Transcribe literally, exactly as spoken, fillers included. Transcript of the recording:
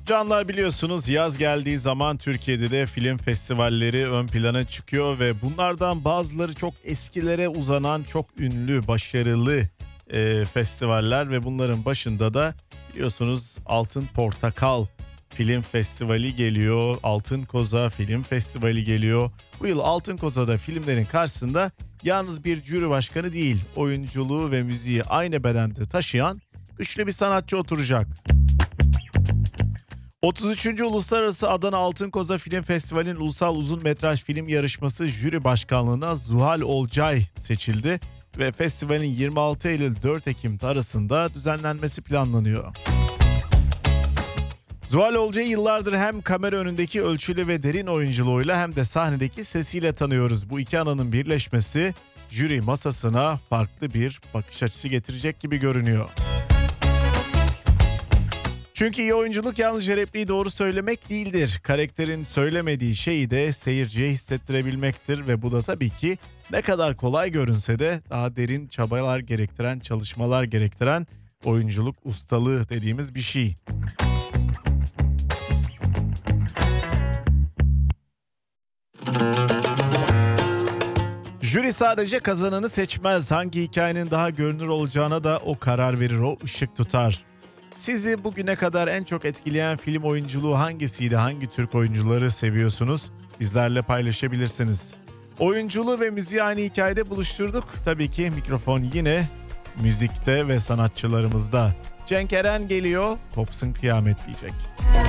Canlar, biliyorsunuz yaz geldiği zaman Türkiye'de de film festivalleri ön plana çıkıyor ve bunlardan bazıları çok eskilere uzanan çok ünlü, başarılı e, festivaller ve bunların başında da biliyorsunuz Altın Portakal Film Festivali geliyor, Altın Koza Film Festivali geliyor. Bu yıl Altın Koza'da filmlerin karşısında yalnız bir jüri başkanı değil, oyunculuğu ve müziği aynı bedende taşıyan güçlü bir sanatçı oturacak. otuz üçüncü. Uluslararası Adana Altın Koza Film Festivali'nin ulusal uzun metraj film yarışması jüri başkanlığına Zuhal Olcay seçildi ve festivalin yirmi altı Eylül dört Ekim arasında düzenlenmesi planlanıyor. Zuhal Olcay'ı yıllardır hem kamera önündeki ölçülü ve derin oyunculuğuyla hem de sahnedeki sesiyle tanıyoruz. Bu iki ananın birleşmesi jüri masasına farklı bir bakış açısı getirecek gibi görünüyor. Çünkü iyi oyunculuk yalnızca repliği doğru söylemek değildir. Karakterin söylemediği şeyi de seyirciye hissettirebilmektir ve bu da tabii ki ne kadar kolay görünse de daha derin çabalar gerektiren, çalışmalar gerektiren oyunculuk ustalığı dediğimiz bir şey. Jüri sadece kazananı seçmez. Hangi hikayenin daha görünür olacağına da o karar verir, o ışık tutar. Sizi bugüne kadar en çok etkileyen film oyunculuğu hangisiydi? Hangi Türk oyuncuları seviyorsunuz? Bizlerle paylaşabilirsiniz. Oyunculuğu ve müziği aynı hikayede buluşturduk. Tabii ki mikrofon yine müzikte ve sanatçılarımızda. Cenk Eren geliyor, kopsun kıyamet diyecek.